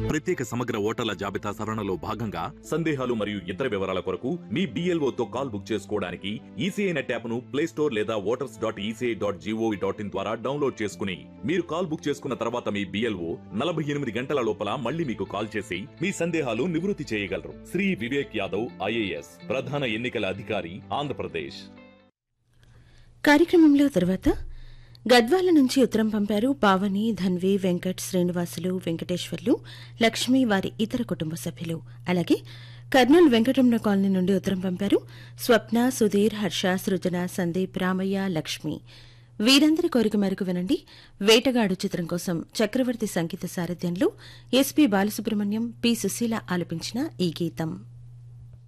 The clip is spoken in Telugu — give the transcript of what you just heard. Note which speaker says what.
Speaker 1: ప్రత్యేక సమగ్ర ఓటర్ల జాబితా సవరణలో భాగంగా సందేహాలు మరియు ఇతర వివరాల కొరకు మీ BLOతో కాల్ బుక్ చేసుకోవడానికి ఈసీఐ నెట్ యాప్ను ప్లే స్టోర్ లేదా voters.eci.gov.in ద్వారా డౌన్లోడ్ చేసుకుని మీరు కాల్ బుక్ చేసుకున్న తర్వాత మీ BLO 48 గంటల లోపల మళ్ళీ మీకు కాల్ చేసి మీ సందేహాలు నివృత్తి చేయగలరు. శ్రీ వివేక్ యాదవ్ IAS, ప్రధాన ఎన్నికల అధికారి, ఆంధ్రప్రదేశ్.
Speaker 2: కార్యక్రమంలో తర్వాత గద్వాల నుంచి ఉత్తరం పంపారు పావని, ధన్వి, వెంకట్, శ్రీనివాసులు, వెంకటేశ్వర్లు, లక్ష్మి, వారి ఇతర కుటుంబ సభ్యులు. అలాగే కర్నూలు వెంకటరమణ కాలనీ నుండి ఉత్తరం పంపారు స్వప్న, సుధీర్, హర్ష, సృజన, సందీప్, రామయ్య, లక్ష్మి. వీరందరి కోరిక మేరకు వినండి వేటగాడు చిత్రం కోసం చక్రవర్తి సంగీత సారథ్యంలో ఎస్పీ బాలసుబ్రహ్మణ్యం, పి. సుశీల ఆలపించిన ఈ గీతం.